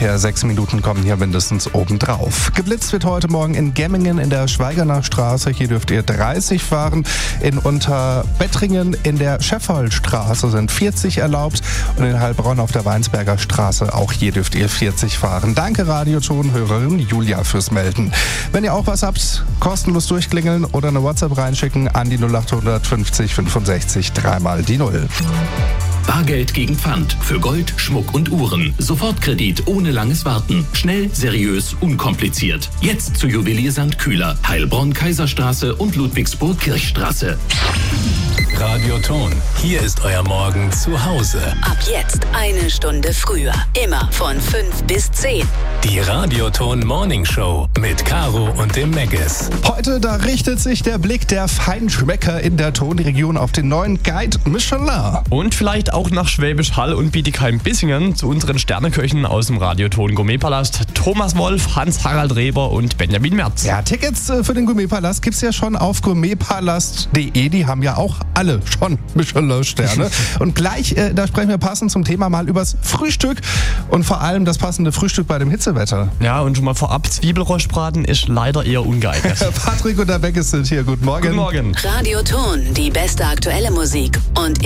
Verkehr. 6 Minuten kommen hier mindestens obendrauf. Geblitzt wird heute Morgen in Gemmingen in der Schweigerner Straße. Hier dürft ihr 30 fahren. In Unterbettringen in der Scheffoldstraße sind 40 erlaubt. Und in Heilbronn auf der Weinsberger Straße, auch hier dürft ihr 40 fahren. Danke Radioton-Hörerin Julia fürs Melden. Wenn ihr auch was habt, kostenlos durchklingeln oder eine WhatsApp reinschicken an die 0800 50 65 3 die 0. Bargeld gegen Pfand für Gold, Schmuck und Uhren. Sofortkredit ohne langes Warten. Schnell, seriös, unkompliziert. Jetzt zu Juwelier St. Kühler, Heilbronn, Kaiserstraße und Ludwigsburg-Kirchstraße. Radioton, hier ist euer Morgen zu Hause. Ab jetzt 1 Stunde früher. Immer von 5 bis 10. Die Radioton Morning Show mit Caro und dem Meggis. Heute, da richtet sich der Blick der Feinschmecker in der Tonregion auf den neuen Guide Michelin. Und vielleicht auch nach Schwäbisch Hall und Bietigheim-Bissingen zu unseren Sterneköchen aus dem Radioton Gourmetpalast. Thomas Wolf, Hans-Harald Reber und Benjamin Merz. Ja, Tickets für den Gourmetpalast gibt's ja schon auf gourmetpalast.de. Die haben ja auch alle schon Michelin-Sterne. Und gleich, da sprechen wir passend zum Thema mal übers Frühstück und vor allem das passende Frühstück bei dem Hitzewetter. Ja, und schon mal vorab, Zwiebelrostbraten ist leider eher ungeeignet. Patrick und der Beckes sind hier. Guten Morgen. Guten Morgen. Radioton, die beste aktuelle Musik und